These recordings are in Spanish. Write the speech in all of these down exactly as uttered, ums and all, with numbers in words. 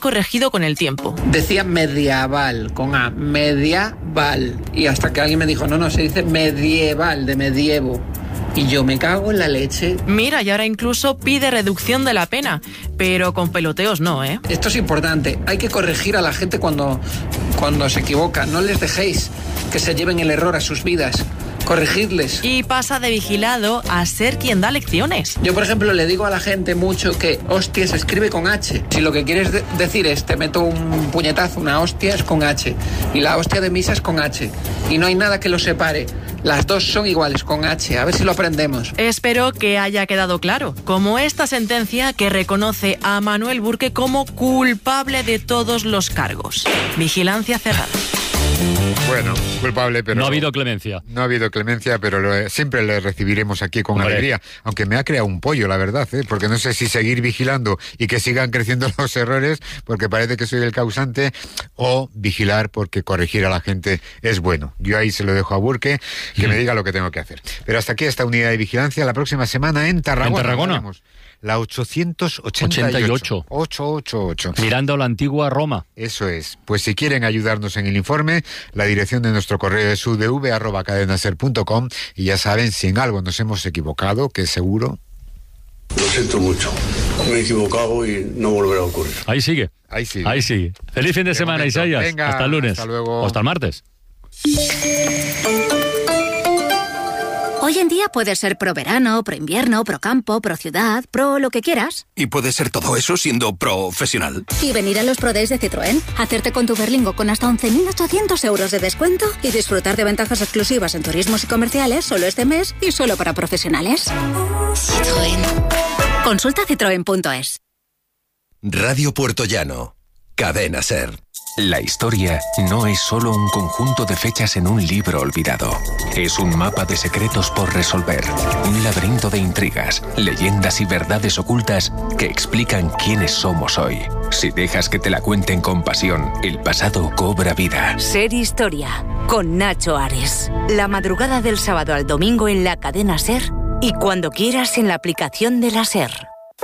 corregido con el tiempo. Decía medieval, con A, medieval. Y hasta que alguien me dijo, no, no, se dice medieval, de medievo. Y yo me cago en la leche. Mira, y ahora incluso pide reducción de la pena, pero con peloteos no, ¿eh? Esto es importante, hay que corregir a la gente cuando, cuando se equivoca. No les dejéis que se lleven el error a sus vidas. Corregidles. Y pasa de vigilado a ser quien da lecciones. Yo, por ejemplo, le digo a la gente mucho que hostia se escribe con H. Si lo que quieres de- decir es te meto un puñetazo, una hostia es con H. Y la hostia de misa es con H. Y no hay nada que los separe. Las dos son iguales, con H. A ver si lo aprendemos. Espero que haya quedado claro, como esta sentencia que reconoce a Manuel Burke como culpable de todos los cargos. Vigilancia cerrada. Bueno, culpable, pero... No ha habido clemencia. No ha habido clemencia, pero lo, siempre le recibiremos aquí con Hombre. alegría. Aunque me ha creado un pollo, la verdad, ¿eh? Porque no sé si seguir vigilando y que sigan creciendo los errores, porque parece que soy el causante, o vigilar porque corregir a la gente es bueno. Yo ahí se lo dejo a Burke, que Mm. me diga lo que tengo que hacer. Pero hasta aquí esta unidad de vigilancia. La próxima semana en Tarragona. ¿En Tarragona? Haremos la ochocientos ochenta y ocho. ochocientos ochenta y ocho. Mirando la antigua Roma. Eso es. Pues si quieren ayudarnos en el informe, la dirección de nuestro correo es u d v arroba cadenaser punto com y ya saben, si en algo nos hemos equivocado, que seguro... Lo siento mucho. Me he equivocado y no volverá a ocurrir. Ahí sigue. Ahí sí. Ahí sigue. Feliz fin de, De semana, momento. Isaías. Venga, hasta el lunes. hasta luego. O hasta el martes. Hoy en día puedes ser pro verano, pro invierno, pro campo, pro ciudad, pro lo que quieras. Y puedes ser todo eso siendo profesional. Y venir a los Pro Days de Citroën, hacerte con tu Berlingo con hasta once mil ochocientos euros de descuento y disfrutar de ventajas exclusivas en turismos y comerciales solo este mes y solo para profesionales. Citroën. Consulta citroen punto es. Radio Puerto Llano. Cadena Ser. La historia no es solo un conjunto de fechas en un libro olvidado. Es un mapa de secretos por resolver. Un laberinto de intrigas, leyendas y verdades ocultas que explican quiénes somos hoy. Si dejas que te la cuenten con pasión, el pasado cobra vida. Ser Historia, con Nacho Ares. La madrugada del sábado al domingo en la cadena Ser y cuando quieras en la aplicación de la Ser.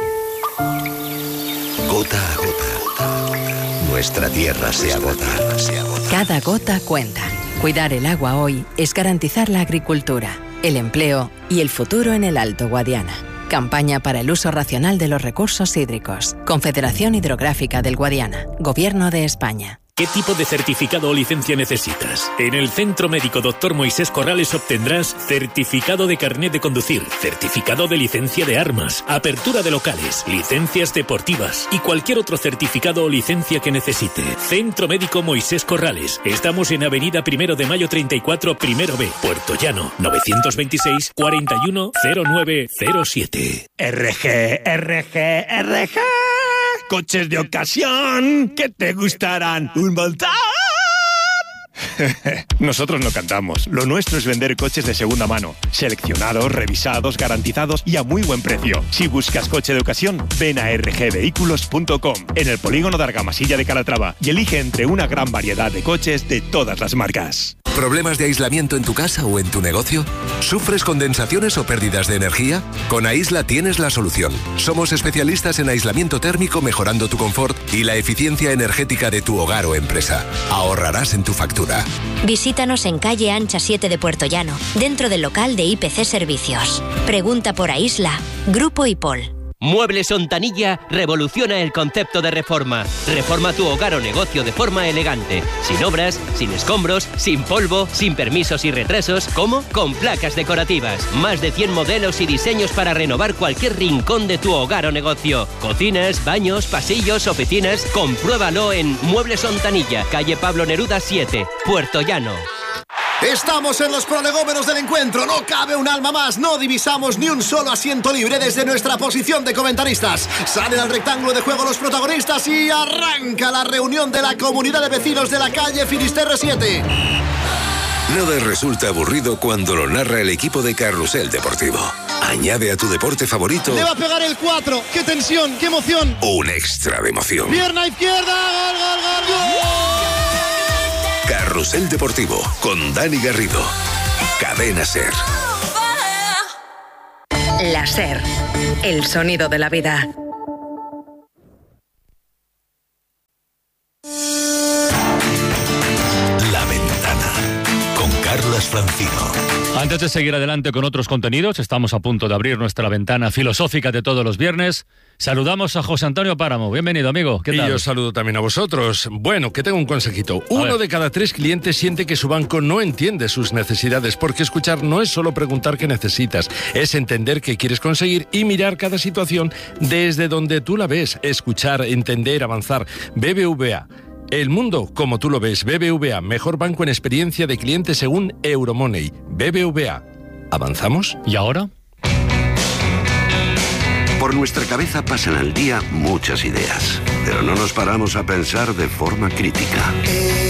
Gota a gota. Nuestra tierra se agota. Cada gota cuenta. Cuidar el agua hoy es garantizar la agricultura, el empleo y el futuro en el Alto Guadiana. Campaña para el uso racional de los recursos hídricos. Confederación Hidrográfica del Guadiana. Gobierno de España. ¿Qué tipo de certificado o licencia necesitas? En el Centro Médico doctor Moisés Corrales obtendrás certificado de carnet de conducir, certificado de licencia de armas, apertura de locales, licencias deportivas y cualquier otro certificado o licencia que necesite. Centro Médico Moisés Corrales. Estamos en Avenida Primero de Mayo treinta y cuatro, Primero B, Puerto Llano, novecientos veintiséis, cuarenta y uno, cero nueve cero siete. R G, R G, R G. Coches de ocasión que te gustarán un montón. Nosotros no cantamos. Lo nuestro es vender coches de segunda mano. Seleccionados, revisados, garantizados y a muy buen precio. Si buscas coche de ocasión, ven a r g vehículos punto com en el polígono de Argamasilla de Calatrava y elige entre una gran variedad de coches de todas las marcas. ¿Problemas de aislamiento en tu casa o en tu negocio? ¿Sufres condensaciones o pérdidas de energía? Con Aisla tienes la solución. Somos especialistas en aislamiento térmico mejorando tu confort y la eficiencia energética de tu hogar o empresa. Ahorrarás en tu factura. Visítanos en calle Ancha siete de Puerto Llano, dentro del local de I P C Servicios. Pregunta por Aisla, Grupo IPOL. Muebles Ontanilla revoluciona el concepto de reforma. Reforma tu hogar o negocio de forma elegante. Sin obras, sin escombros, sin polvo, sin permisos y retrasos. ¿Cómo? Con placas decorativas. Más de cien modelos y diseños para renovar cualquier rincón de tu hogar o negocio. Cocinas, baños, pasillos, oficinas. Compruébalo en Muebles Ontanilla, calle Pablo Neruda siete, Puerto Llano. Estamos en los prolegómenos del encuentro, no cabe un alma más, no divisamos ni un solo asiento libre desde nuestra posición de comentaristas. Salen al rectángulo de juego los protagonistas y arranca la reunión de la comunidad de vecinos de la calle Finisterre siete. Nada resulta aburrido cuando lo narra el equipo de Carrusel Deportivo. Añade a tu deporte favorito Le va a pegar el cuatro, qué tensión, qué emoción. un extra de emoción. Pierna izquierda, gol, gol, gol, gol. Carrusel Deportivo con Dani Garrido. Cadena Ser. La Ser. El sonido de la vida. Francino. Antes de seguir adelante con otros contenidos, estamos a punto de abrir nuestra ventana filosófica de todos los viernes. Saludamos a José Antonio Páramo. Bienvenido, amigo. ¿Qué tal? Y yo saludo también a vosotros. Bueno, que tengo un consejito. Uno de cada tres clientes siente que su banco no entiende sus necesidades, porque escuchar no es solo preguntar qué necesitas, es entender qué quieres conseguir y mirar cada situación desde donde tú la ves. Escuchar, entender, avanzar. B B V A. El mundo como tú lo ves. B B V A, mejor banco en experiencia de cliente según Euromoney. B B V A. ¿Avanzamos? ¿Y ahora? Por nuestra cabeza pasan al día muchas ideas, pero no nos paramos a pensar de forma crítica.